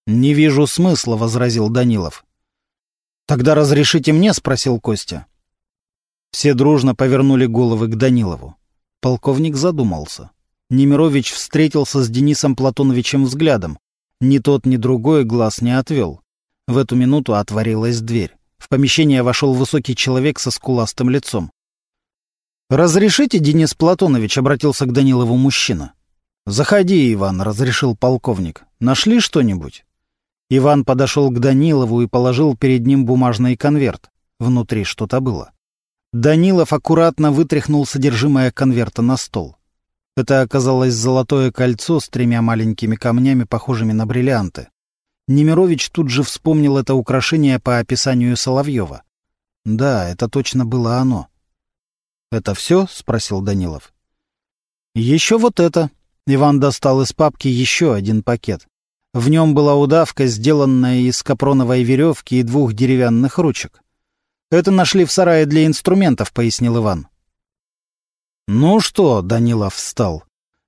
«Не вижу смысла», — возразил Данилов. «Тогда разрешите мне?» — спросил Костя. Все дружно повернули головы к Данилову. Полковник задумался. Немирович встретился с Денисом Платоновичем взглядом. Ни тот, ни другой глаз не отвел. В эту минуту отворилась дверь. В помещение вошел высокий человек со скуластым лицом. «Разрешите, Денис Платонович?» — обратился к Данилову мужчина. «Заходи, Иван», — разрешил полковник. «Нашли что-нибудь?» Иван подошел к Данилову и положил перед ним бумажный конверт. Внутри что-то было. Данилов аккуратно вытряхнул содержимое конверта на стол. Это оказалось золотое кольцо с 3 маленькими камнями, похожими на бриллианты. Немирович тут же вспомнил это украшение по описанию Соловьева. Да, это точно было оно. «Это все?» — спросил Данилов. «Еще вот это». Иван достал из папки еще один пакет. В нем была удавка, сделанная из капроновой веревки и 2 деревянных ручек. «Это нашли в сарае для инструментов», — пояснил Иван. «Ну что?» — Данилов встал.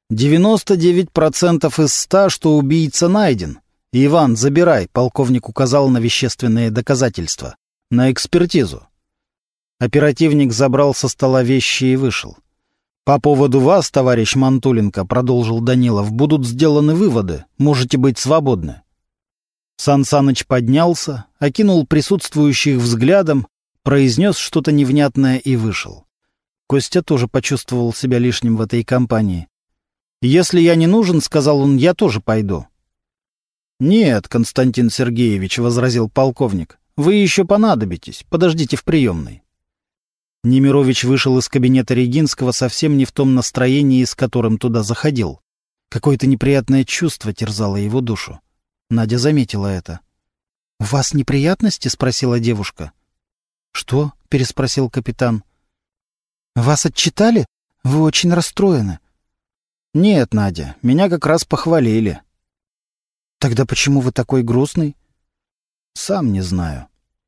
99% из 100, что убийца найден. Иван, забирай», — полковник указал на вещественные доказательства. «На экспертизу». Оперативник забрал со стола вещи и вышел. «По поводу вас, товарищ Мантуленко, — продолжил Данилов, — будут сделаны выводы. Можете быть свободны». Сан Саныч поднялся, окинул присутствующих взглядом, произнес что-то невнятное и вышел. Костя тоже почувствовал себя лишним в этой компании. «Если я не нужен, — сказал он, — я тоже пойду». «Нет, Константин Сергеевич, — возразил полковник, — вы еще понадобитесь. Подождите в приемной». Немирович вышел из кабинета Регинского совсем не в том настроении, с которым туда заходил. Какое-то неприятное чувство терзало его душу. Надя заметила это. «У вас неприятности?» — спросила девушка. «Что?» — переспросил капитан. «Вас отчитали? Вы очень расстроены». «Нет, Надя, меня как раз похвалили». «Тогда почему вы такой грустный?» «Сам не знаю».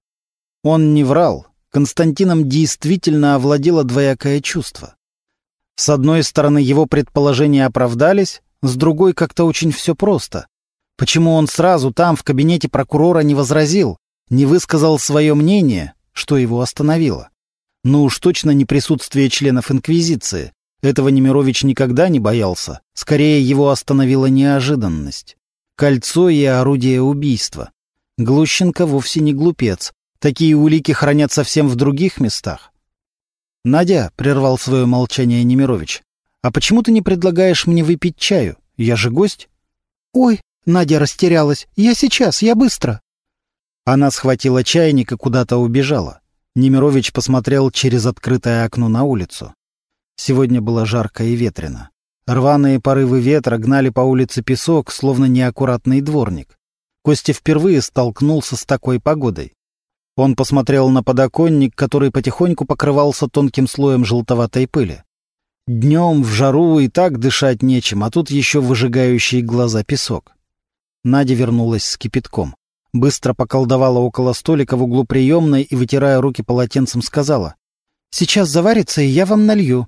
Он не врал. Константином действительно овладело двоякое чувство. С одной стороны, его предположения оправдались, с другой, как-то очень все просто. Почему он сразу там, в кабинете прокурора, не возразил, не высказал свое мнение, что его остановило? Ну уж точно не присутствие членов Инквизиции. Этого Немирович никогда не боялся. Скорее, его остановила неожиданность. Кольцо и орудие убийства. Глущенко вовсе не глупец. Такие улики хранят совсем в других местах. «Надя», — прервал свое молчание Немирович, — «а почему ты не предлагаешь мне выпить чаю? Я же гость». «Ой», — Надя растерялась, — «я сейчас, я быстро». Она схватила чайник и куда-то убежала. Немирович посмотрел через открытое окно на улицу. Сегодня было жарко и ветрено. Рваные порывы ветра гнали по улице песок, словно неаккуратный дворник. Костя впервые столкнулся с такой погодой. Он посмотрел на подоконник, который потихоньку покрывался тонким слоем желтоватой пыли. Днем в жару и так дышать нечем, а тут еще выжигающий глаза песок. Надя вернулась с кипятком. Быстро поколдовала около столика в углу приемной и, вытирая руки полотенцем, сказала: «Сейчас заварится, и я вам налью».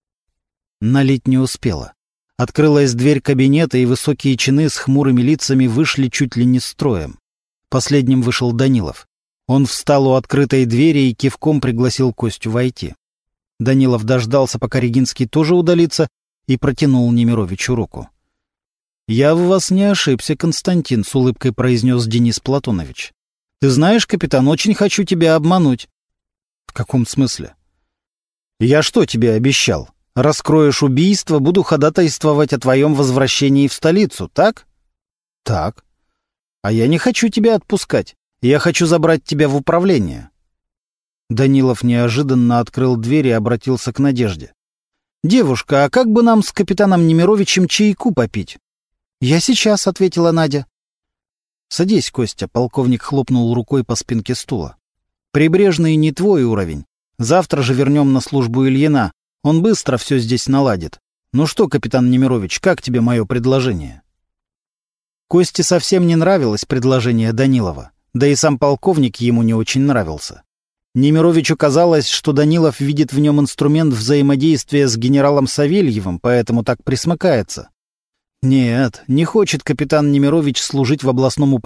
Налить не успела. Открылась дверь кабинета, и высокие чины с хмурыми лицами вышли чуть ли не строем. Последним вышел Данилов. Он встал у открытой двери и кивком пригласил Костю войти. Данилов дождался, пока Регинский тоже удалится, и протянул Немировичу руку. «Я в вас не ошибся, Константин», — с улыбкой произнес Денис Платонович. «Ты знаешь, капитан, очень хочу тебя обмануть». «В каком смысле?» «Я что тебе обещал? Раскроешь убийство, буду ходатайствовать о твоем возвращении в столицу, так?» «Так». «А я не хочу тебя отпускать. Я хочу забрать тебя в управление». Данилов неожиданно открыл дверь и обратился к Надежде. «Девушка, а как бы нам с капитаном Немировичем чайку попить?» «Я сейчас», — ответила Надя. «Садись, Костя», — полковник хлопнул рукой по спинке стула. «Прибрежный не твой уровень. Завтра же вернем на службу Ильина. Он быстро все здесь наладит. Ну что, капитан Немирович, как тебе мое предложение?» Косте совсем не нравилось предложение Данилова. Да и сам полковник ему не очень нравился. Немировичу казалось, что Данилов видит в нем инструмент взаимодействия с генералом Савельевым, поэтому так присмыкается. Нет, не хочет капитан Немирович служить в областном управлении